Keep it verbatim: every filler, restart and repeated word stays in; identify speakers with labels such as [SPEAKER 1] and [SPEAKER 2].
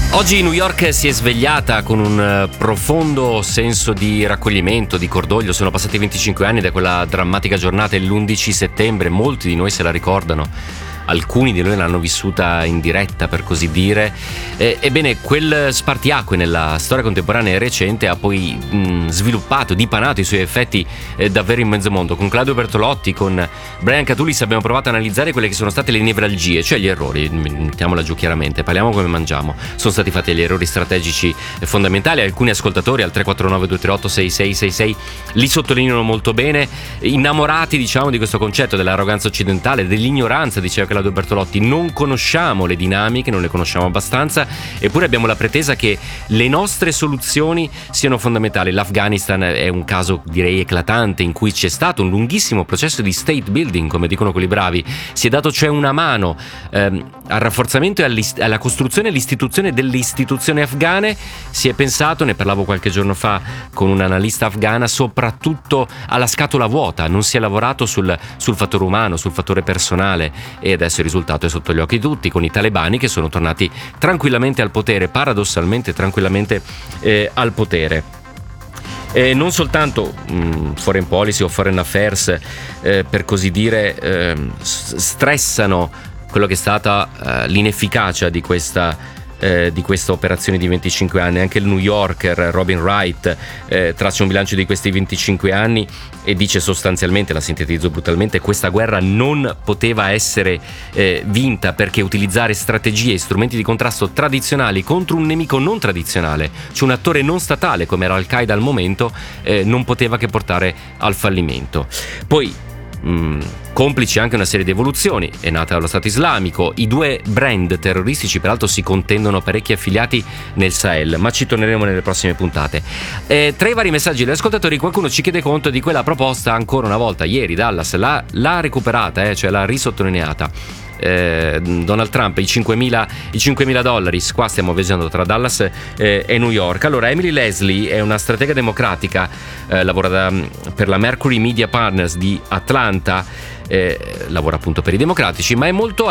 [SPEAKER 1] Oggi New York si è svegliata con un profondo senso di raccoglimento, di cordoglio. Sono passati venticinque anni da quella drammatica giornata, l'undici settembre, molti di noi se la ricordano. Alcuni di noi l'hanno vissuta in diretta, per così dire. Eh, ebbene, quel spartiacque nella storia contemporanea e recente ha poi mh, sviluppato, dipanato i suoi effetti eh, davvero in mezzo mondo. Con Claudio Bertolotti, con Brian Catulis abbiamo provato a analizzare quelle che sono state le nevralgie, cioè gli errori, mettiamola giù chiaramente, parliamo come mangiamo. Sono stati fatti gli errori strategici fondamentali. Alcuni ascoltatori al tre quattro nove due tre otto sei sei sei sei li sottolineano molto bene, innamorati, diciamo, di questo concetto dell'arroganza occidentale, dell'ignoranza, diceva che Claudio Bertolotti. Non conosciamo le dinamiche, non le conosciamo abbastanza, eppure abbiamo la pretesa che le nostre soluzioni siano fondamentali. L'Afghanistan è un caso, direi, eclatante, in cui c'è stato un lunghissimo processo di state building, come dicono quelli bravi. Si è dato cioè una mano ehm, al rafforzamento e alla costruzione e all'istituzione delle istituzioni afghane. Si è pensato, ne parlavo qualche giorno fa con un'analista afghana, soprattutto alla scatola vuota. Non si è lavorato sul, sul fattore umano, sul fattore personale, e adesso il risultato è sotto gli occhi di tutti, con i talebani che sono tornati tranquillamente al potere, paradossalmente tranquillamente eh, al potere. E non soltanto mh, foreign policy o foreign affairs, eh, per così dire, eh, stressano quello che è stata eh, l'inefficacia di questa Eh, di questa operazione di venticinque anni. Anche il New Yorker Robin Wright eh, traccia un bilancio di questi venticinque anni e dice sostanzialmente, la sintetizzo brutalmente: questa guerra non poteva essere eh, vinta perché utilizzare strategie e strumenti di contrasto tradizionali contro un nemico non tradizionale, cioè un attore non statale come era Al-Qaeda al momento, eh, non poteva che portare al fallimento. Poi Mm, complici anche una serie di evoluzioni. È nata lo Stato Islamico, i due brand terroristici peraltro si contendono parecchi affiliati nel Sahel, ma ci torneremo nelle prossime puntate. Eh, tra i vari messaggi degli ascoltatori qualcuno ci chiede conto di quella proposta, ancora una volta ieri Dallas l'ha, l'ha recuperata, eh, cioè l'ha risottolineata. Eh, Donald Trump, i cinquemila dollari, qua stiamo viaggiando tra Dallas eh, e New York. Allora, Emily Leslie è una stratega democratica, eh, lavora da, per la Mercury Media Partners di Atlanta, eh, lavora appunto per i democratici, ma è molto